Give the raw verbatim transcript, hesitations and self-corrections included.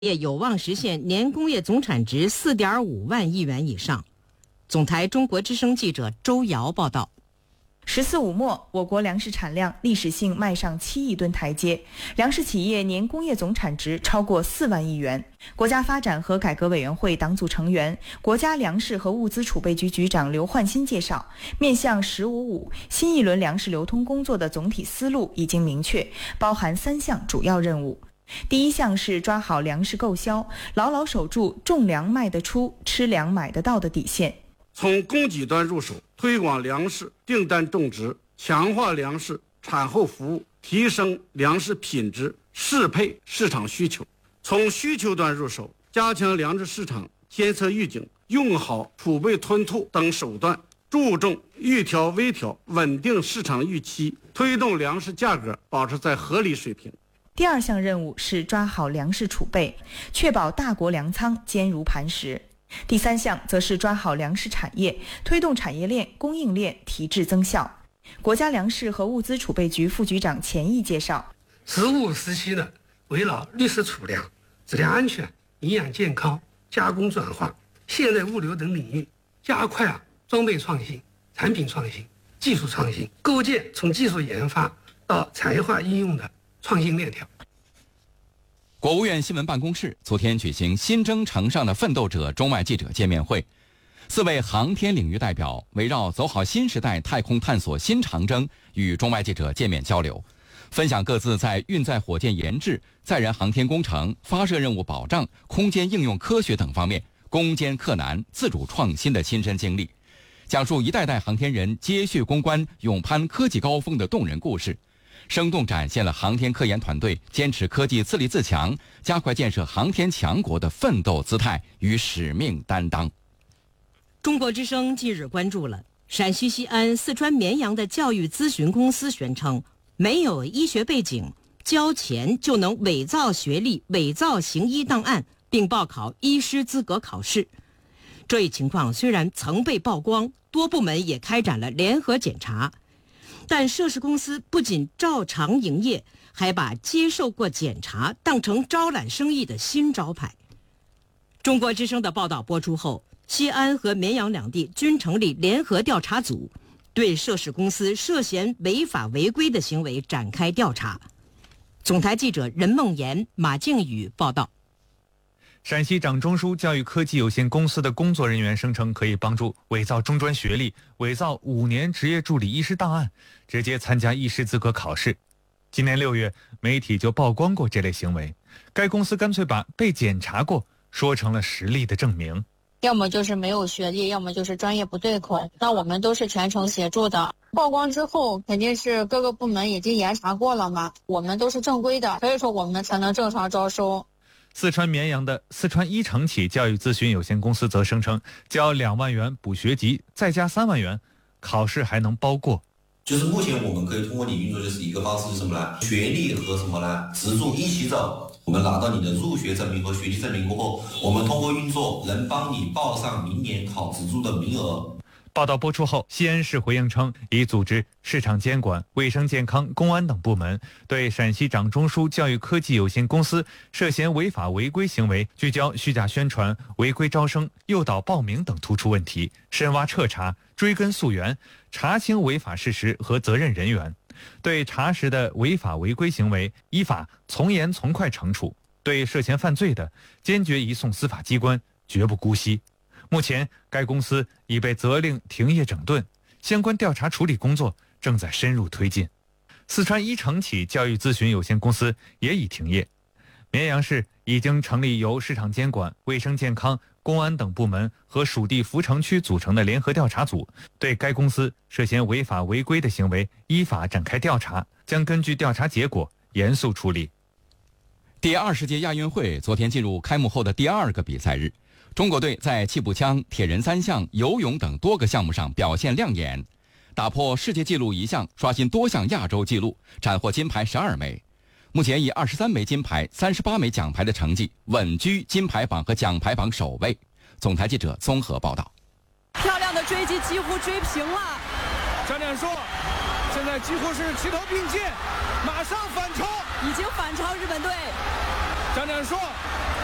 业有望实现年工业总产值 四点五万亿元以上。总台中国之声记者周瑶报道。 十四五末，我国粮食产量历史性迈上七亿吨台阶，粮食企业年工业总产值超过四万亿元。国家发展和改革委员会党组成员、国家粮食和物资储备局局长刘焕新介绍，面向“十五五”新一轮粮食流通工作的总体思路已经明确，包含三项主要任务。第一项是抓好粮食购销，牢牢守住种粮卖得出、吃粮买得到的底线。 从供给端入手，推广粮食订单种植，强化粮食产后服务，提升粮食品质，适配市场需求。从需求端入手，加强粮食市场监测预警，用好储备吞吐等手段，注重预调微调，稳定市场预期，推动粮食价格保持在合理水平。 第二项任务是抓好粮食储备，确保大国粮仓坚如磐石。第三项则是抓好粮食产业，推动产业链、供应链提质增效。国家粮食和物资储备局副局长钱毅介绍， 十五时期呢，围绕绿色储粮、质量安全、营养健康、加工转化、现代物流等领域，加快啊装备创新、产品创新、技术创新，构建从技术研发到产业化应用的创新链条。 国务院新闻办公室昨天举行新征程上的奋斗者中外记者见面会，四位航天领域代表围绕走好新时代太空探索新长征与中外记者见面交流，分享各自在运载火箭研制、载人航天工程、发射任务保障、空间应用科学等方面攻坚克难、自主创新的亲身经历，讲述一代代航天人接续攻关、勇攀科技高峰的动人故事，生动展现了航天科研团队坚持科技自立自强、加快建设航天强国的奋斗姿态与使命担当。 中国之声近日关注了陕西西安、四川绵阳的教育咨询公司宣称，没有医学背景，交钱就能伪造学历、伪造行医档案，并报考医师资格考试。这一情况虽然曾被曝光，多部门也开展了联合检查，但涉事公司不仅照常营业，还把接受过检查当成招揽生意的新招牌。中国之声的报道播出后，西安和绵阳两地均成立联合调查组，对涉事公司涉嫌违法违规的行为展开调查。总台记者任梦妍、马静宇报道。 陕西掌中枢教育科技有限公司的工作人员声称，可以帮助伪造中专学历、伪造五年职业助理医师档案，直接参加医师资格考试。今年六月，媒体就曝光过这类行为，该公司干脆把被检查过说成了实力的证明。 要么就是没有学历，要么就是专业不对口，那我们都是全程协助的。曝光之后，肯定是各个部门已经严查过了嘛，我们都是正规的，所以说我们才能正常招收。 四川绵阳的四川一城企教育咨询有限公司则声称，交两万元补学籍，再加三万元，考试还能包过。 就是目前我们可以通过你运作就是一个方式是什么呢？学历和什么呢？职助一起走。我们拿到你的入学证明和学历证明过后，我们通过运作能帮你报上明年考职助的名额。 报道播出后，西安市回应称，已组织市场监管、卫生健康、公安等部门，对陕西掌中枢教育科技有限公司涉嫌违法违规行为，聚焦虚假宣传、违规招生、诱导报名等突出问题，深挖彻查，追根溯源，查清违法事实和责任人员。对查实的违法违规行为，依法从严从快惩处；对涉嫌犯罪的，坚决移送司法机关，绝不姑息。目前，该公司已被责令停业整顿，相关调查处理工作正在深入推进。四川一城企教育咨询有限公司也已停业。绵阳市已经成立由市场监管、卫生健康、公安等部门和属地扶城区组成的联合调查组，对该公司涉嫌违法违规的行为依法展开调查，将根据调查结果严肃处理。 第二十届亚运会昨天进入开幕后的第二个比赛日，中国队在气步枪、铁人三项、游泳等多个项目上表现亮眼，打破世界纪录一项，刷新多项亚洲纪录，斩获金牌十二枚。目前以二十三枚金牌、三十八枚奖牌的成绩稳居金牌榜和奖牌榜首位。总台记者综合报道。 漂亮的追击几乎追平了。 张亮说，现在几乎是齐头并进，马上反超， 已经反超日本队。 张亮说，